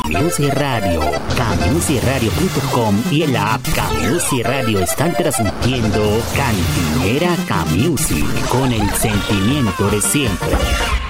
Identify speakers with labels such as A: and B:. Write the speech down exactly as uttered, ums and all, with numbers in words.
A: K-Music Radio, K Music Radio punto com y en la app K-Music Radio están transmitiendo Cantinera K-Music con el sentimiento de siempre.